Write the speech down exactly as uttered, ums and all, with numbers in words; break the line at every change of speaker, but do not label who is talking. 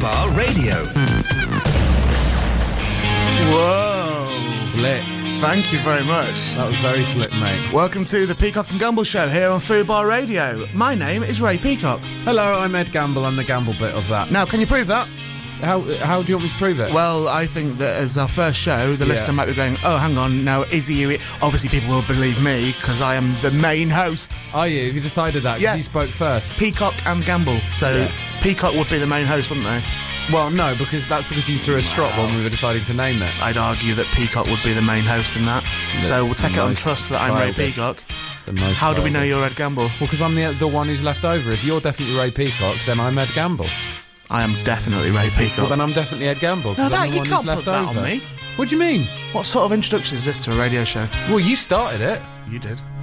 Fubar Radio.
Whoa.
Slick.
Thank you very much.
That was very slick, mate.
Welcome to the Peacock and Gamble Show here on Fubar Radio. My name is Ray Peacock.
Hello, I'm Ed Gamble. I'm the Gamble bit of that.
Now, can you prove that?
How how do you want me to prove it?
Well, I think that as our first show, the
Yeah.
listener might be going, oh, hang on, now, is he you? Obviously, people will believe me, because I am the main host.
Are you? Have you decided that? 'Cause
Yeah.
you spoke first.
Peacock and Gamble. So,
Yeah.
Peacock would be the main host, wouldn't they?
Well, no, because that's because you threw a strop when we were deciding to name it.
I'd argue that Peacock would be the main host in that.
The-
so, we'll take
the
it on
most
trust that I'm Ray
childish.
Peacock.
The most
How do we know
childish.
you're Ed Gamble?
Well, because I'm the the one who's left over. If you're definitely Ray Peacock, then I'm Ed Gamble.
I am definitely Ray Peacock.
Well, then I'm definitely Ed Gamble.
No,
'cause
that,
I'm the
you
one
can't
who's left
put that
over.
on me.
What do you mean?
What sort of introduction is this to a radio show?
Well, you started it.
You did.